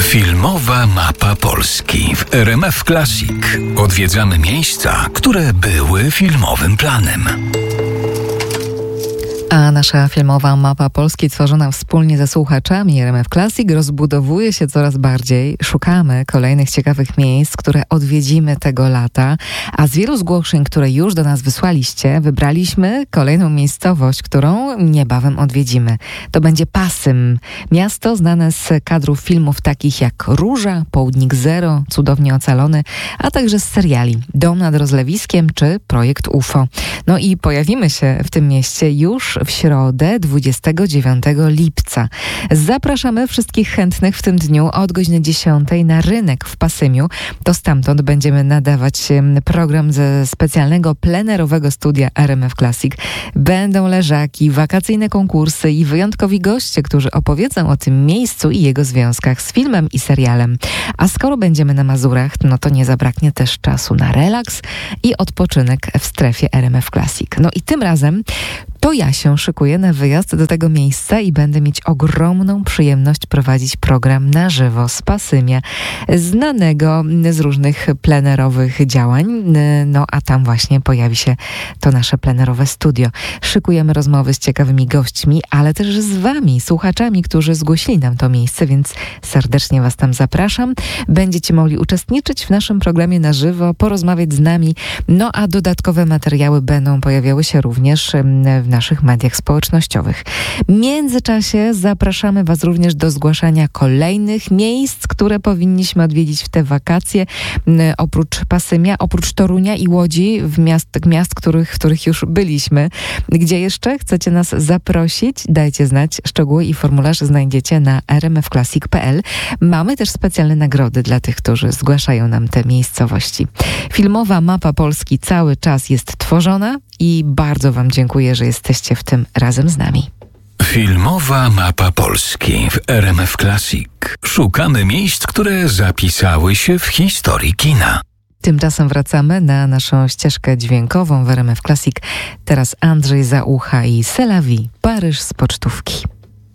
Filmowa mapa Polski w RMF Classic. Odwiedzamy miejsca, które były filmowym planem. A nasza filmowa mapa Polski, tworzona wspólnie ze słuchaczami RMF Classic, rozbudowuje się coraz bardziej. Szukamy kolejnych ciekawych miejsc, które odwiedzimy tego lata. A z wielu zgłoszeń, które już do nas wysłaliście, wybraliśmy kolejną miejscowość, którą niebawem odwiedzimy. To będzie Pasym. Miasto znane z kadrów filmów takich jak Róża, Południk Zero, Cudownie Ocalony, a także z seriali Dom nad Rozlewiskiem czy Projekt UFO. No i pojawimy się w tym mieście już w środę 29 lipca. Zapraszamy wszystkich chętnych w tym dniu od godziny 10 na rynek w Pasymiu. To stamtąd będziemy nadawać program ze specjalnego plenerowego studia RMF Classic. Będą leżaki, wakacyjne konkursy i wyjątkowi goście, którzy opowiedzą o tym miejscu i jego związkach z filmem i serialem. A skoro będziemy na Mazurach, no to nie zabraknie też czasu na relaks i odpoczynek w strefie RMF Classic. No i tym razem to ja się szykuję na wyjazd do tego miejsca i będę mieć ogromną przyjemność prowadzić program na żywo z Pasymia, znanego z różnych plenerowych działań. No a tam właśnie pojawi się to nasze plenerowe studio. Szykujemy rozmowy z ciekawymi gośćmi, ale też z wami, słuchaczami, którzy zgłosili nam to miejsce, więc serdecznie was tam zapraszam. Będziecie mogli uczestniczyć w naszym programie na żywo, porozmawiać z nami, no a dodatkowe materiały będą pojawiały się również w naszych mediach społecznościowych. W międzyczasie zapraszamy was również do zgłaszania kolejnych miejsc, które powinniśmy odwiedzić w te wakacje. Oprócz Pasymia, oprócz Torunia i Łodzi, w miast, w których już byliśmy. Gdzie jeszcze chcecie nas zaprosić? Dajcie znać. Szczegóły i formularze znajdziecie na rmfclassic.pl. Mamy też specjalne nagrody dla tych, którzy zgłaszają nam te miejscowości. Filmowa mapa Polski cały czas jest tworzona i bardzo wam dziękuję, że jesteście w tym razem z nami. Filmowa mapa Polski w RMF Classic. Szukamy miejsc, które zapisały się w historii kina. Tymczasem wracamy na naszą ścieżkę dźwiękową w RMF Classic. Teraz Andrzej Zaucha i C'est la vie, Paryż z pocztówki.